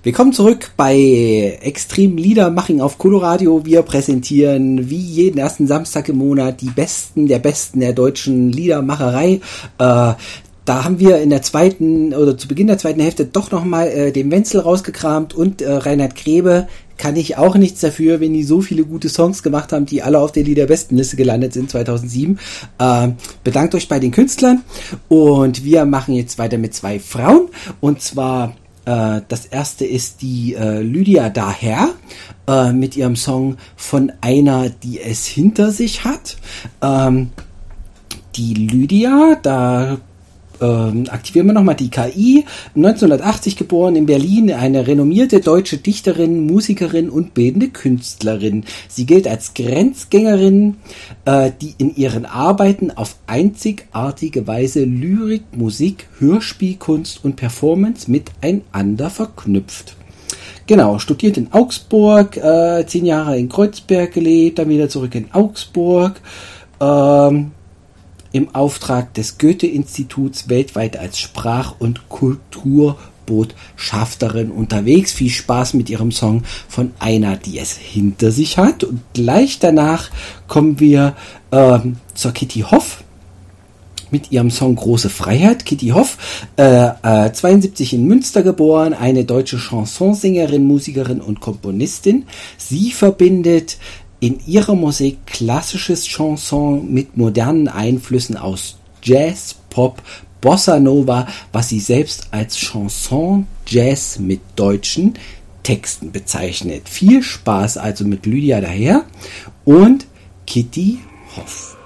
Willkommen zurück bei Extrem Liedermachen auf Coloradio. Wir präsentieren wie jeden ersten Samstag im Monat die Besten der deutschen Liedermacherei. Da haben wir in der zweiten oder zu Beginn der zweiten Hälfte doch nochmal den Wenzel rausgekramt und Reinhard Grebe. Kann ich auch nichts dafür, wenn die so viele gute Songs gemacht haben, die alle auf der Liederbestenliste gelandet sind 2007. Bedankt euch bei den Künstlern und wir machen jetzt weiter mit zwei Frauen und zwar das erste ist die Lydia Daher mit ihrem Song Von einer, die es hinter sich hat. Die Lydia, da aktivieren wir nochmal die KI, 1980 geboren in Berlin, eine renommierte deutsche Dichterin, Musikerin und bildende Künstlerin. Sie gilt als Grenzgängerin, die in ihren Arbeiten auf einzigartige Weise Lyrik, Musik, Hörspielkunst und Performance miteinander verknüpft. Genau, studiert in Augsburg, 10 Jahre in Kreuzberg gelebt, dann wieder zurück in Augsburg, im Auftrag des Goethe-Instituts weltweit als Sprach- und Kulturbotschafterin unterwegs. Viel Spaß mit ihrem Song Von einer, die es hinter sich hat. Und gleich danach kommen wir zur Kitty Hoff mit ihrem Song Große Freiheit. Kitty Hoff, 72 in Münster geboren, eine deutsche Chansonsängerin, Musikerin und Komponistin. Sie verbindet in ihrer Musik klassisches Chanson mit modernen Einflüssen aus Jazz, Pop, Bossa Nova, was sie selbst als Chanson Jazz mit deutschen Texten bezeichnet. Viel Spaß also mit Lydia Daher und Kitty Hoff.